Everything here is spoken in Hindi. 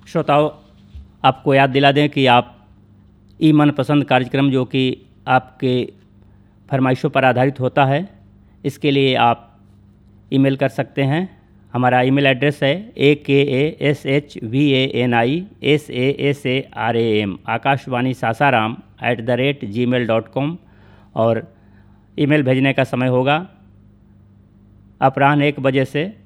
श्रोताओं, आपको याद दिला दें कि आप ई मनपसंद कार्यक्रम जो कि आपके फरमाइशों पर आधारित होता है, इसके लिए आप ईमेल कर सकते हैं। हमारा ईमेल एड्रेस है akashvani.sasaram आकाशवाणी सासाराम @gmail.com और ईमेल भेजने का समय होगा अपराह्न 1 बजे से